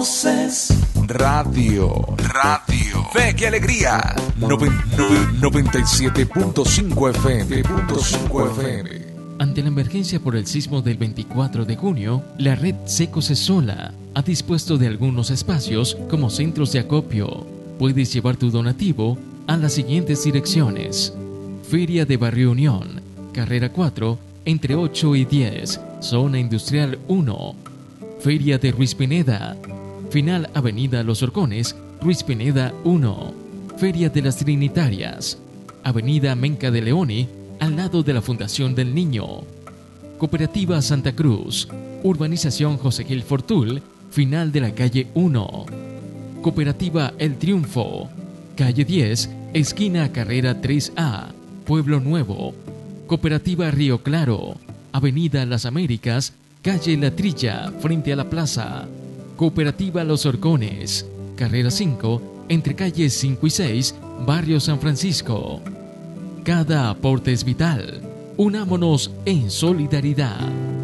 Radio. Fe y alegría. 97.5 FM. Ante la emergencia por el sismo del 24 de junio, la red Seco Sesola ha dispuesto de algunos espacios como centros de acopio. Puedes llevar tu donativo a las siguientes direcciones: Feria de Barrio Unión, Carrera 4, entre 8 y 10, Zona Industrial 1. Feria de Ruiz Pineda, Final Avenida Los Horcones, Ruiz Pineda 1. Feria de las Trinitarias, Avenida Menca de Leoni, al lado de la Fundación del Niño. Cooperativa Santa Cruz, Urbanización José Gil Fortul, final de la calle 1. Cooperativa El Triunfo, calle 10, esquina Carrera 3A, Pueblo Nuevo. Cooperativa Río Claro, Avenida Las Américas, calle La Trilla, frente a la plaza. Cooperativa Los Horcones, Carrera 5, entre calles 5 y 6, Barrio San Francisco. Cada aporte es vital. Unámonos en solidaridad.